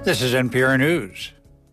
This is NPR News.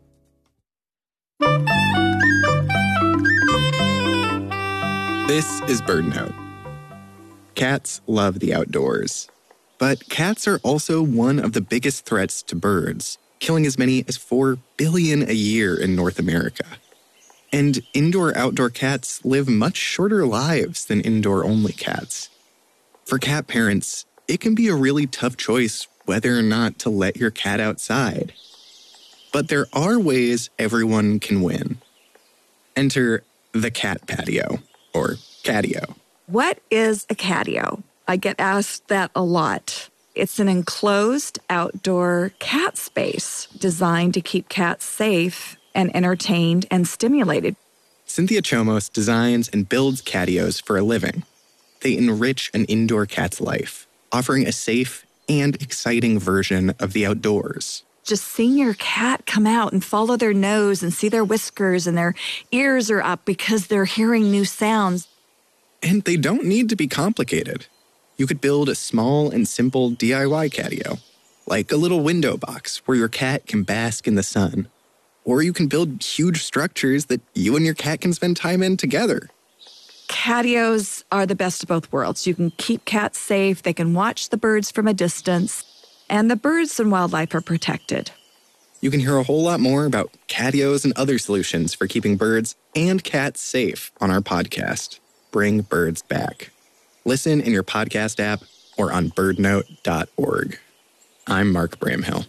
This is BirdNote. Cats love the outdoors. But cats are also one of the biggest threats to birds, killing as many as 4 billion a year in North America. And indoor-outdoor cats live much shorter lives than indoor-only cats. For cat parents, it can be a really tough choice whether or not to let your cat outside. But there are ways everyone can win. Enter the cat patio, or catio. What is a catio? I get asked that a lot. It's an enclosed outdoor cat space designed to keep cats safe and entertained and stimulated. Cynthia Chomos designs and builds catios for a living. They enrich an indoor cat's life, offering a safe and exciting version of the outdoors. Just seeing your cat come out and follow their nose and see their whiskers and their ears are up because they're hearing new sounds. And they don't need to be complicated. You could build a small and simple DIY catio, like a little window box where your cat can bask in the sun. Or you can build huge structures that you and your cat can spend time in together. Catios are the best of both worlds. You can keep cats safe, they can watch the birds from a distance, and the birds and wildlife are protected. You can hear a whole lot more about catios and other solutions for keeping birds and cats safe on our podcast, Bring Birds Back. Listen in your podcast app or on birdnote.org. I'm Mark Bramhill.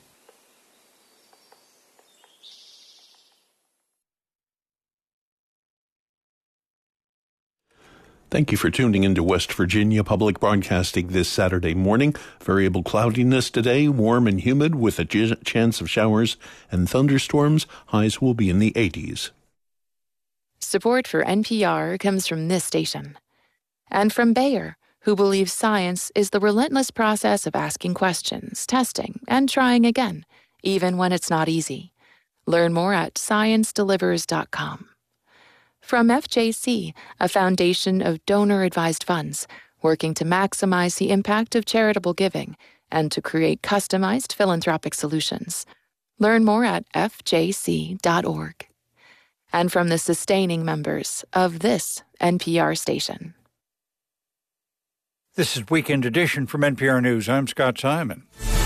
Thank you for tuning into West Virginia Public Broadcasting this Saturday morning. Variable cloudiness today, warm and humid with a chance of showers and thunderstorms. Highs will be in the 80s. Support for NPR comes from this station. And from Bayer, who believes science is the relentless process of asking questions, testing, and trying again, even when it's not easy. Learn more at ScienceDelivers.com. From FJC, a foundation of donor-advised funds, working to maximize the impact of charitable giving and to create customized philanthropic solutions. Learn more at fjc.org. And from the sustaining members of this NPR station. This is Weekend Edition from NPR News. I'm Scott Simon.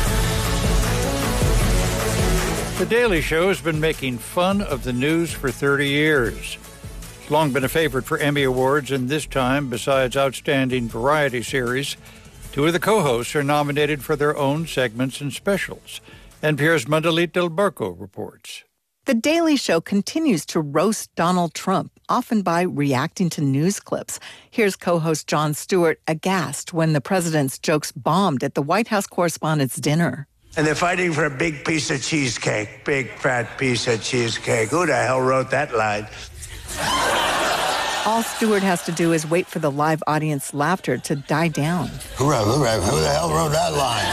The Daily Show has been making fun of the news for 30 years. It's long been a favorite for Emmy Awards, and this time, besides Outstanding Variety Series, two of the co-hosts are nominated for their own segments and specials. NPR's Mandalit Del Barco reports. The Daily Show continues to roast Donald Trump, often by reacting to news clips. Here's co-host Jon Stewart aghast when the president's jokes bombed at the White House Correspondents' Dinner. And they're fighting for a big piece of cheesecake, big fat piece of cheesecake. Who the hell wrote that line? All Stewart has to do is wait for the live audience laughter to die down. Who the hell wrote that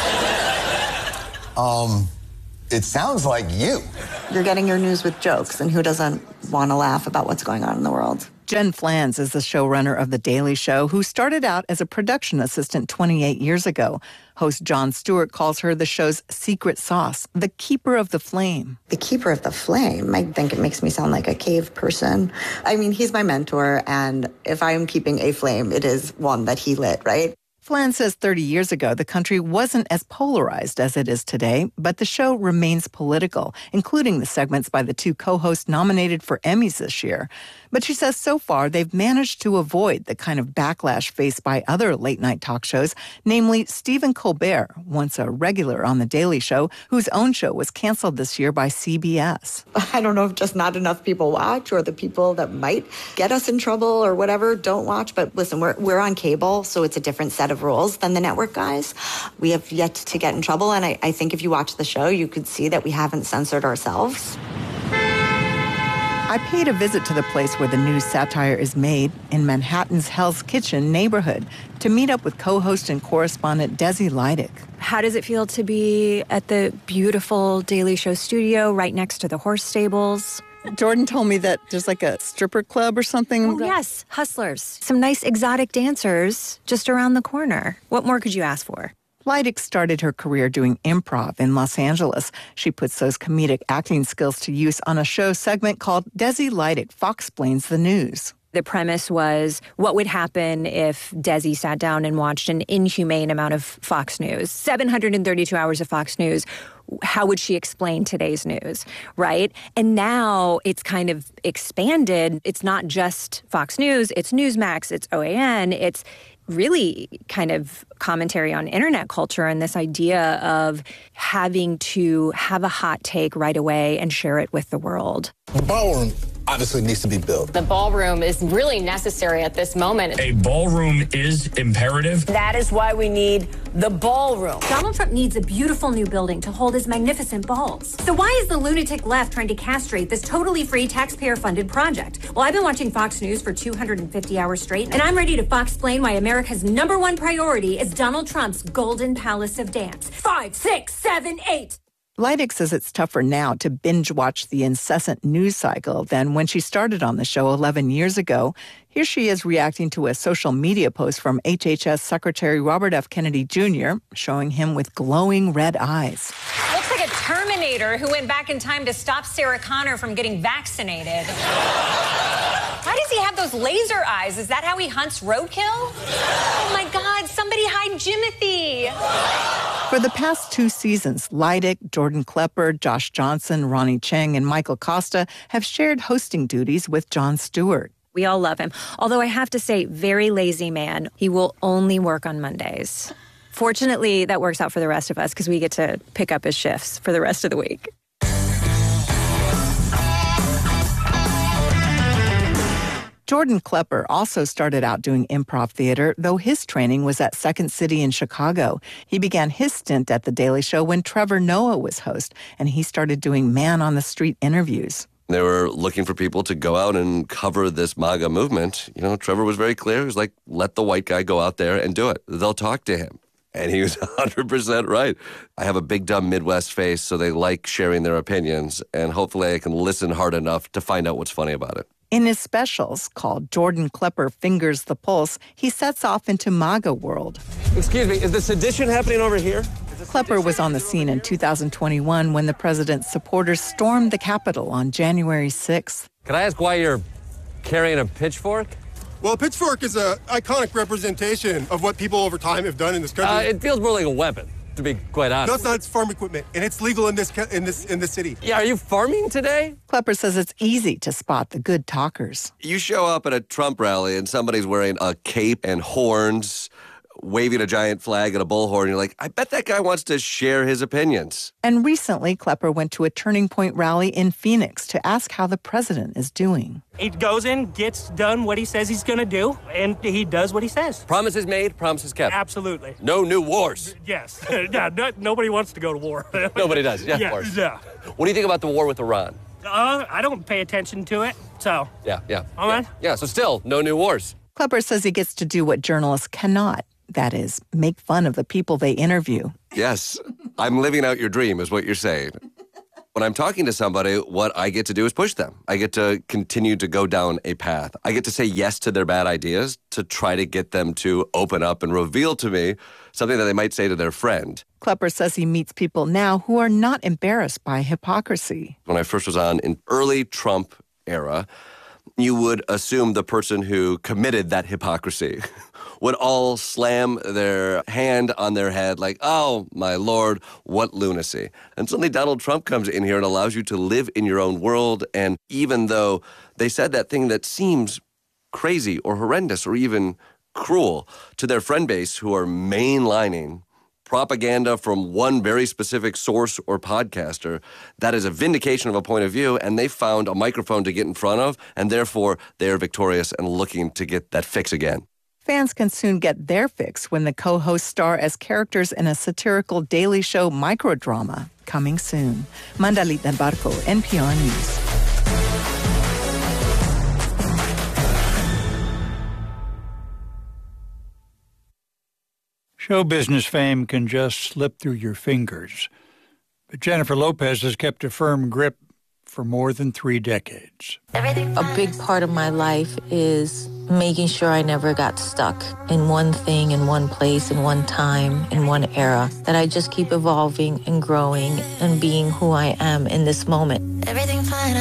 line? It sounds like you. You're getting your news with jokes, and who doesn't want to laugh about what's going on in the world? Jen Flans is the showrunner of The Daily Show, who started out as a production assistant 28 years ago. Host Jon Stewart calls her the show's secret sauce, the keeper of the flame. The keeper of the flame? I think it makes me sound like a cave person. I mean, he's my mentor, and if I am keeping a flame, it is one that he lit, right? Flan says 30 years ago, the country wasn't as polarized as it is today, but the show remains political, including the segments by the two co-hosts nominated for Emmys this year. But she says so far they've managed to avoid the kind of backlash faced by other late-night talk shows, namely Stephen Colbert, once a regular on The Daily Show, whose own show was canceled this year by CBS. I don't know if just not enough people watch, or the people that might get us in trouble or whatever don't watch. But listen, we're on cable, so it's a different set of rules than the network guys. We have yet to get in trouble, and I think if you watch the show, you could see that we haven't censored ourselves. I paid a visit to the place where the news satire is made in Manhattan's Hell's Kitchen neighborhood to meet up with co-host and correspondent Desi Leidick. How does it feel to be at the beautiful Daily Show studio right next to the horse stables? Jordan told me that there's like a stripper club or something. Oh, yes, Hustlers. Some nice exotic dancers just around the corner. What more could you ask for? Leidig started her career doing improv in Los Angeles. She puts those comedic acting skills to use on a show segment called Desi Leidig Foxplains the News. The premise was, what would happen if Desi sat down and watched an inhumane amount of Fox News, 732 hours of Fox News? How would she explain today's news, right? And now it's kind of expanded. It's not just Fox News, it's Newsmax, it's OAN, it's really kind of commentary on internet culture and this idea of having to have a hot take right away and share it with the world. The ballroom obviously needs to be built. The ballroom is really necessary at this moment. A ballroom is imperative. That is why we need the ballroom. Donald Trump needs a beautiful new building to hold his magnificent balls. So why is the lunatic left trying to castrate this totally free taxpayer-funded project? Well, I've been watching Fox News for 250 hours straight, and I'm ready to Fox-plain why America's #1 priority is Donald Trump's Golden Palace of Dance. 5, 6, 7, 8. Leidig says it's tougher now to binge-watch the incessant news cycle than when she started on the show 11 years ago. Here she is reacting to a social media post from HHS Secretary Robert F. Kennedy Jr., showing him with glowing red eyes. Looks like a Terminator who went back in time to stop Sarah Connor from getting vaccinated. Why does he have those laser eyes? Is that how he hunts roadkill? Oh, my God, somebody hide Jimothy. For the past 2 seasons, Leidig, Jordan Klepper, Josh Johnson, Ronnie Cheng, and Michael Costa have shared hosting duties with Jon Stewart. We all love him. Although I have to say, very lazy man. He will only work on Mondays. Fortunately, that works out for the rest of us because we get to pick up his shifts for the rest of the week. Jordan Klepper also started out doing improv theater, though his training was at Second City in Chicago. He began his stint at The Daily Show when Trevor Noah was host, and he started doing man-on-the-street interviews. They were looking for people to go out and cover this MAGA movement. You know, Trevor was very clear. He was like, let the white guy go out there and do it. They'll talk to him. And he was 100% right. I have a big, dumb Midwest face, so they like sharing their opinions, and hopefully I can listen hard enough to find out what's funny about it. In his specials, called Jordan Klepper Fingers the Pulse, he sets off into MAGA world. Excuse me, is the sedition happening over here? Klepper was on the scene in 2021 when the president's supporters stormed the Capitol on January 6th. Can I ask why you're carrying a pitchfork? Well, a pitchfork is an iconic representation of what people over time have done in this country. It feels more like a weapon, to be quite honest. No, it's not. It's farm equipment, and it's legal in this city. Yeah, are you farming today? Klepper says it's easy to spot the good talkers. You show up at a Trump rally and somebody's wearing a cape and horns, waving a giant flag and a bullhorn. You're like, I bet that guy wants to share his opinions. And recently, Klepper went to a Turning Point rally in Phoenix to ask how the president is doing. He goes in, gets done what he says he's going to do, and he does what he says. Promises made, promises kept. Absolutely. No new wars. Yes. Yeah, nobody wants to go to war. Nobody does. Yeah, of course. Yeah. What do you think about the war with Iran? I don't pay attention to it, so. Yeah. All right? Yeah, so still, no new wars. Klepper says he gets to do what journalists cannot. That is, make fun of the people they interview. Yes, I'm living out your dream is what you're saying. When I'm talking to somebody, what I get to do is push them. I get to continue to go down a path. I get to say yes to their bad ideas to try to get them to open up and reveal to me something that they might say to their friend. Klepper says he meets people now who are not embarrassed by hypocrisy. When I first was on in early Trump era, you would assume the person who committed that hypocrisy would all slam their hand on their head like, oh, my Lord, what lunacy. And suddenly Donald Trump comes in here and allows you to live in your own world. And even though they said that thing that seems crazy or horrendous or even cruel to their friend base who are mainlining propaganda from one very specific source or podcaster, that is a vindication of a point of view, and they found a microphone to get in front of, and therefore they are victorious and looking to get that fix again. Fans can soon get their fix when the co-hosts star as characters in a satirical Daily Show microdrama, coming soon. Mandalita Barco, NPR News. Show business fame can just slip through your fingers. But Jennifer Lopez has kept a firm grip for more than 3 decades. A big part of my life is making sure I never got stuck in one thing, in one place, in one time, in one era, that I just keep evolving and growing and being who I am in this moment. Everything fine.